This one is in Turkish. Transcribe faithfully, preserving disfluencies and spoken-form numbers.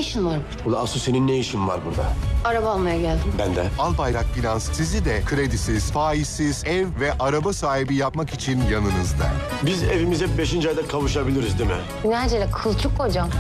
işin var? Ula Asu senin ne işin var burada? Araba almaya geldim. Ben de. Albayrak Finans sizi de kredisiz, faizsiz ev ve araba sahibi yapmak için yanınızda. Biz evimize beşinci ayda kavuşabiliriz değil mi? Ne acele kılçık kocam.